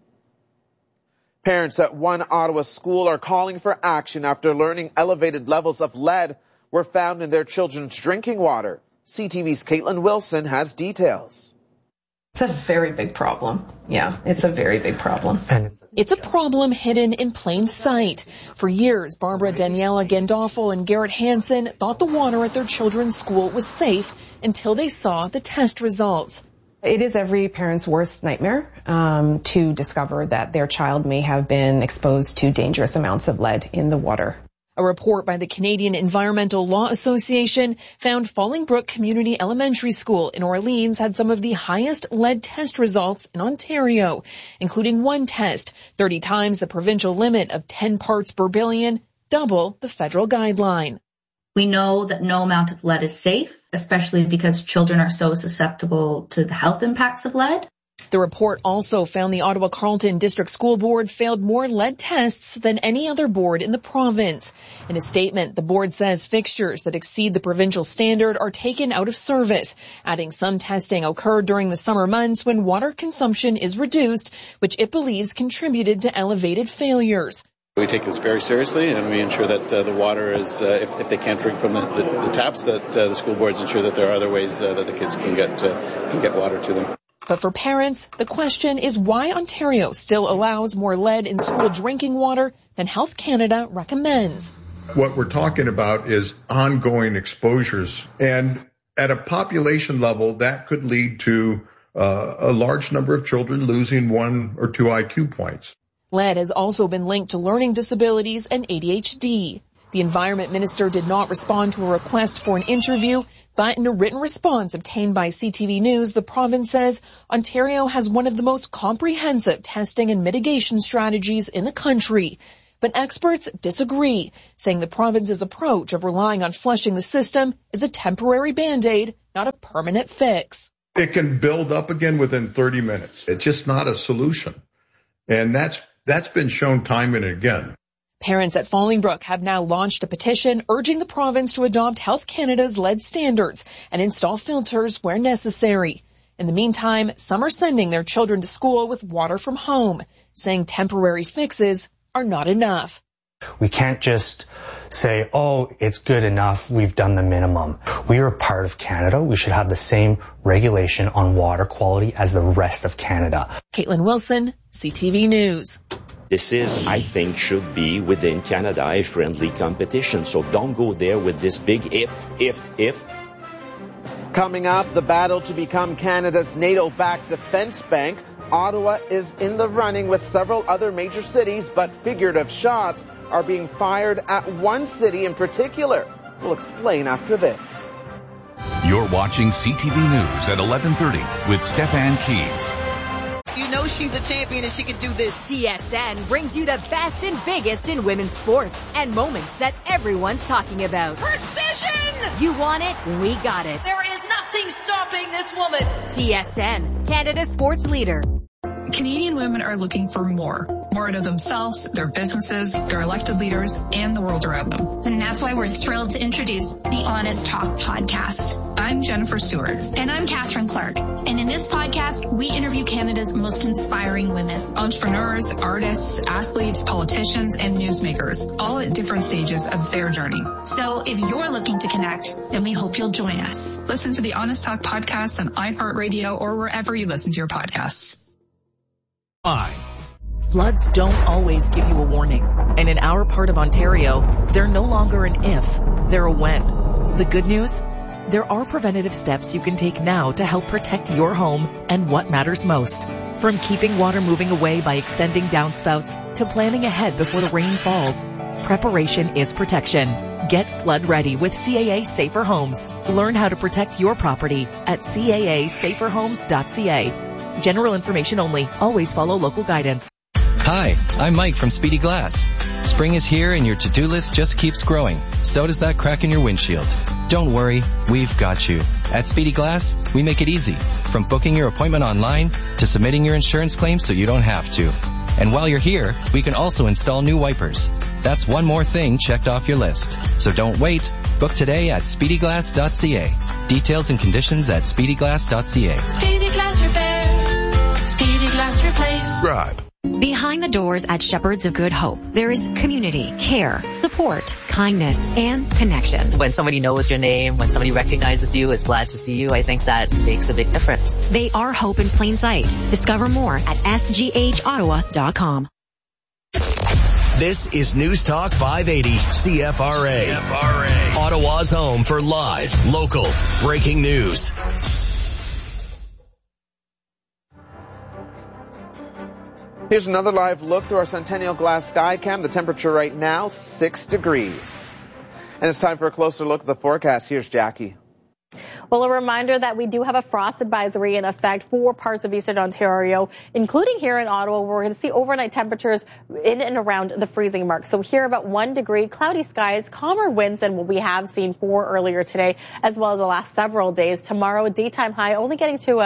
Parents at one Ottawa school are calling for action after learning elevated levels of lead were found in their children's drinking water. CTV's Caitlin Wilson has details. It's a very big problem. Yeah, it's a very big problem. It's a problem hidden in plain sight. For years, Barbara Daniela Gandolfo and Garrett Hansen thought the water at their children's school was safe until they saw the test results. It is every parent's worst nightmare to discover that their child may have been exposed to dangerous amounts of lead in the water. A report by the Canadian Environmental Law Association found Fallingbrook Community Elementary School in Orleans had some of the highest lead test results in Ontario, including one test, 30 times the provincial limit of 10 parts per billion, double the federal guideline. We know that no amount of lead is safe, especially because children are so susceptible to the health impacts of lead. The report also found the Ottawa-Carleton District School Board failed more lead tests than any other board in the province. In a statement, the board says fixtures that exceed the provincial standard are taken out of service, adding some testing occurred during the summer months when water consumption is reduced, which it believes contributed to elevated failures. We take this very seriously, and we ensure that the water is, if they can't drink from the taps, that the school boards ensure that there are other ways that the kids can get water to them. But for parents, the question is why Ontario still allows more lead in school drinking water than Health Canada recommends. What we're talking about is ongoing exposures, and at a population level, that could lead to a large number of children losing 1 or 2 IQ points. Lead has also been linked to learning disabilities and ADHD. The Environment Minister did not respond to a request for an interview, but in a written response obtained by CTV News, the province says Ontario has one of the most comprehensive testing and mitigation strategies in the country. But experts disagree, saying the province's approach of relying on flushing the system is a temporary Band-Aid, not a permanent fix. It can build up again within 30 minutes. It's just not a solution. And that's been shown time and again. Parents at Fallingbrook have now launched a petition urging the province to adopt Health Canada's lead standards and install filters where necessary. In the meantime, some are sending their children to school with water from home, saying temporary fixes are not enough. We can't just say, oh, it's good enough, we've done the minimum. We are a part of Canada. We should have the same regulation on water quality as the rest of Canada. Caitlin Wilson, CTV News. This is, I think, should be within Canada a friendly competition. So don't go there with this big if. Coming up, the battle to become Canada's NATO-backed defense bank. Ottawa is in the running with several other major cities, but figurative shots are being fired at one city in particular. We'll explain after this. You're watching CTV News at 11:30 with Stefan Keys. You know she's a champion and she can do this. TSN brings you the best and biggest in women's sports and moments that everyone's talking about. Precision! You want it? We got it. There is nothing stopping this woman. TSN, Canada's sports leader. Canadian women are looking for more out of themselves, their businesses, their elected leaders, and the world around them. And that's why we're thrilled to introduce the Honest Talk podcast. I'm Jennifer Stewart. And I'm Catherine Clark. And in this podcast, we interview Canada's most inspiring women. Entrepreneurs, artists, athletes, politicians, and newsmakers, all at different stages of their journey. So if you're looking to connect, then we hope you'll join us. Listen to the Honest Talk podcast on iHeartRadio or wherever you listen to your podcasts. Floods don't always give you a warning. And in our part of Ontario, they're no longer an if, they're a when. The good news? There are preventative steps you can take now to help protect your home and what matters most. From keeping water moving away by extending downspouts to planning ahead before the rain falls, preparation is protection. Get flood ready with CAA Safer Homes. Learn how to protect your property at caasaferhomes.ca. General information only. Always follow local guidance. Hi, I'm Mike from Speedy Glass. Spring is here and your to-do list just keeps growing. So does that crack in your windshield. Don't worry, we've got you. At Speedy Glass, we make it easy. From booking your appointment online to submitting your insurance claim so you don't have to. And while you're here, we can also install new wipers. That's one more thing checked off your list. So don't wait. Book today at speedyglass.ca. Details and conditions at speedyglass.ca. Speedy Glass Repair. Speedy Glass Replace. Subscribe. Behind the doors at Shepherds of Good Hope, there is community, care, support, kindness, and connection. When somebody knows your name, when somebody recognizes you, is glad to see you, I think that makes a big difference. They are hope in plain sight. Discover more at sghottawa.com. This is News Talk 580 CFRA. Ottawa's home for live, local, breaking news. Here's another live look through our Centennial Glass Skycam. The temperature right now, 6 degrees. And it's time for a closer look at the forecast. Here's Jackie. Well, a reminder that we do have a frost advisory in effect for parts of eastern Ontario, including here in Ottawa, where we're going to see overnight temperatures in and around the freezing mark. So here about 1 degree, cloudy skies, calmer winds than what we have seen for earlier today, as well as the last several days. Tomorrow, daytime high only getting to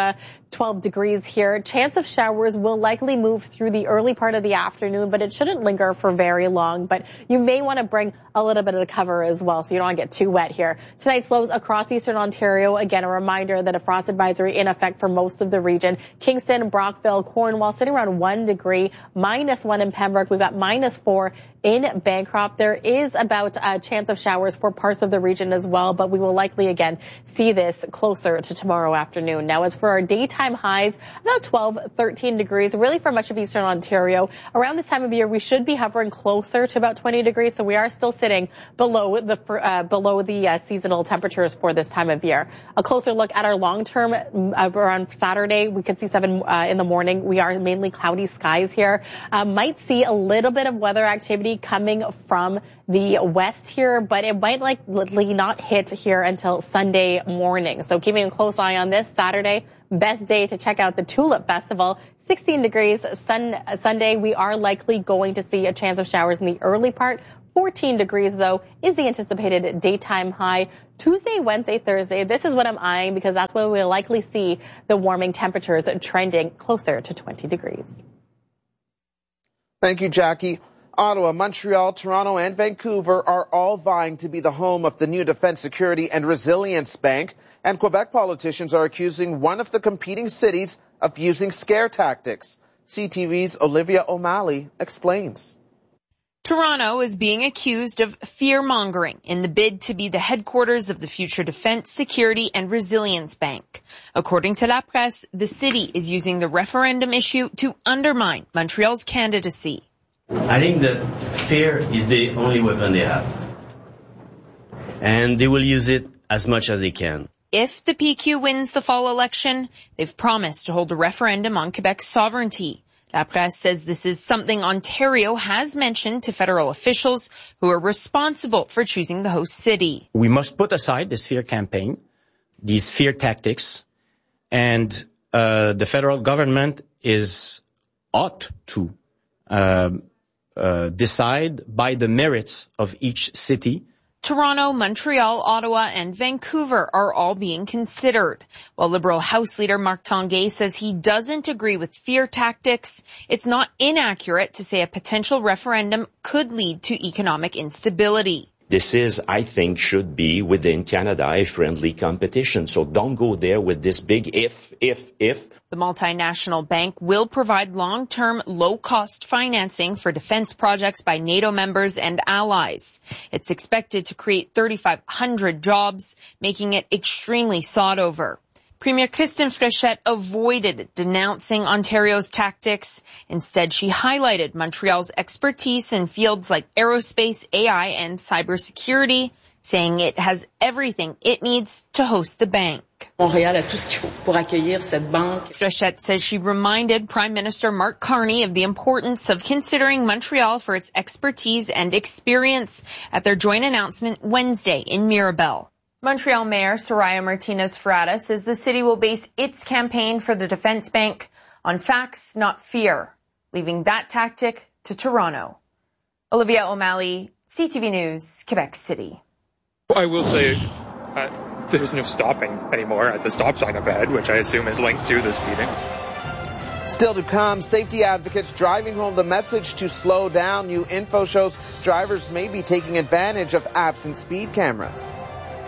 12 degrees here. Chance of showers will likely move through the early part of the afternoon, but it shouldn't linger for very long. But you may want to bring a little bit of cover as well, so you don't want to get too wet here. Tonight's lows across eastern Ontario. Again, a reminder that a frost advisory in effect for most of the region. Kingston, Brockville, Cornwall sitting around 1 degree, -1 in Pembroke. We've got -4 in Bancroft. There is about a chance of showers for parts of the region as well, but we will likely again see this closer to tomorrow afternoon. Now, as for our daytime highs, about 12, 13 degrees, really for much of eastern Ontario. Around this time of year, we should be hovering closer to about 20 degrees, so we are still sitting below the seasonal temperatures for this time of year. A closer look at our long term around Saturday, we could see 7 in the morning. We are mainly cloudy skies here. Might see a little bit of weather activity coming from the west here, but it might likely not hit here until Sunday morning. So keeping a close eye on this. Saturday, best day to check out the Tulip Festival. 16 degrees. Sunday, we are likely going to see a chance of showers in the early part. 14 degrees, though, is the anticipated daytime high. Tuesday, Wednesday, Thursday, this is what I'm eyeing because that's when we'll likely see the warming temperatures trending closer to 20 degrees. Thank you, Jackie. Ottawa, Montreal, Toronto, and Vancouver are all vying to be the home of the new Defense Security and Resilience Bank, and Quebec politicians are accusing one of the competing cities of using scare tactics. CTV's Olivia O'Malley explains. Toronto is being accused of fear-mongering in the bid to be the headquarters of the future Defense, Security and Resilience Bank. According to La Presse, the city is using the referendum issue to undermine Montreal's candidacy. I think that fear is the only weapon they have. And they will use it as much as they can. If the PQ wins the fall election, they've promised to hold a referendum on Quebec's sovereignty. La Presse says this is something Ontario has mentioned to federal officials who are responsible for choosing the host city. We must put aside this fear campaign, these fear tactics, and the federal government ought to decide by the merits of each city. Toronto, Montreal, Ottawa, and Vancouver are all being considered. While Liberal House Leader Marc Tanguay says he doesn't agree with fear tactics, it's not inaccurate to say a potential referendum could lead to economic instability. This is, I think, should be within Canada a friendly competition. So don't go there with this big if. The multinational bank will provide long-term, low-cost financing for defense projects by NATO members and allies. It's expected to create 3,500 jobs, making it extremely sought over. Premier Christine Fréchette avoided denouncing Ontario's tactics. Instead, she highlighted Montreal's expertise in fields like aerospace, AI, and cybersecurity, saying it has everything it needs to host the bank. Montréal a tout ce qu'il faut pour accueillir cette banque. Fréchette says she reminded Prime Minister Mark Carney of the importance of considering Montreal for its expertise and experience at their joint announcement Wednesday in Mirabel. Montreal Mayor Soraya Martinez-Ferrada says the city will base its campaign for the defense bank on facts, not fear, leaving that tactic to Toronto. Olivia O'Malley, CTV News, Quebec City. I will say there's no stopping anymore at the stop sign up ahead, which I assume is linked to the speeding. Still to come, safety advocates driving home the message to slow down. New info shows drivers may be taking advantage of absent speed cameras.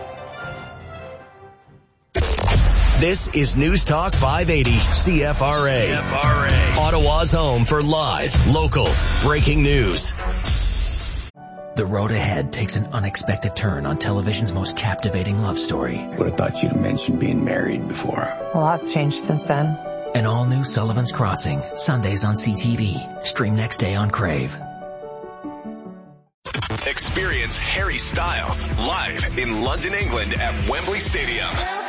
This is News Talk 580 CFRA. Ottawa's home for live, local, breaking news. The road ahead takes an unexpected turn on television's most captivating love story. Would have thought you'd mentioned being married before. A lot's changed since then. An all-new Sullivan's Crossing, Sundays on CTV. Stream next day on Crave. Experience Harry Styles live in London, England at Wembley Stadium.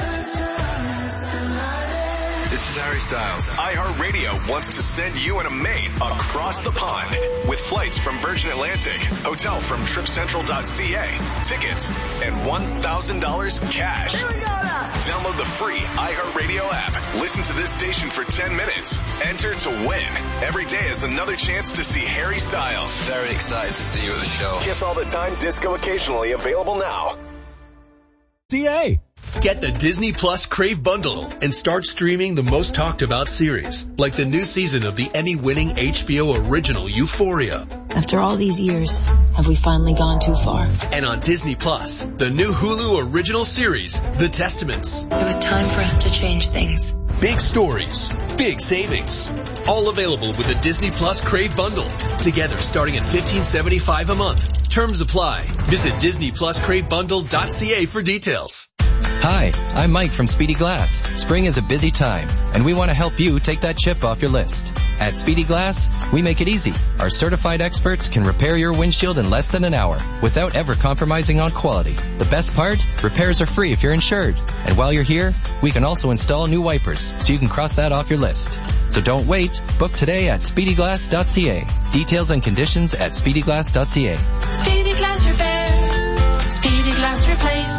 This is Harry Styles. iHeartRadio wants to send you and a mate across the pond with flights from Virgin Atlantic, hotel from TripCentral.ca, tickets, and $1,000 cash. Here we go now. Download the free iHeartRadio app. Listen to this station for 10 minutes. Enter to win. Every day is another chance to see Harry Styles. Very excited to see you at the show. Kiss all the time, disco occasionally, available now. CA. Get the Disney Plus Crave Bundle and start streaming the most talked about series, like the new season of the Emmy-winning HBO original Euphoria. After all these years, have we finally gone too far? And on Disney Plus, the new Hulu original series, The Testaments. It was time for us to change things. Big stories, big savings. All available with the Disney Plus Crave Bundle. Together starting at $15.75 a month. Terms apply. Visit DisneyPlusCraveBundle.ca for details. Hi, I'm Mike from Speedy Glass. Spring is a busy time, and we want to help you take that chip off your list. At Speedy Glass, we make it easy. Our certified experts can repair your windshield in less than an hour without ever compromising on quality. The best part? Repairs are free if you're insured. And while you're here, we can also install new wipers so you can cross that off your list. So don't wait. Book today at SpeedyGlass.ca. Details and conditions at SpeedyGlass.ca. Speedy Glass Repair. Speedy Glass Replace.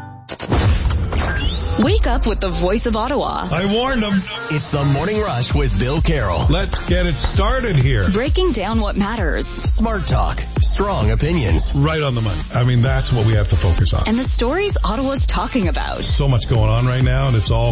Wake up with the voice of Ottawa. I warned them. It's the Morning Rush with Bill Carroll. Let's get it started here. Breaking down what matters. Smart talk. Strong opinions. Right on the money. I mean, that's what we have to focus on. And the stories Ottawa's talking about. So much going on right now, and it's all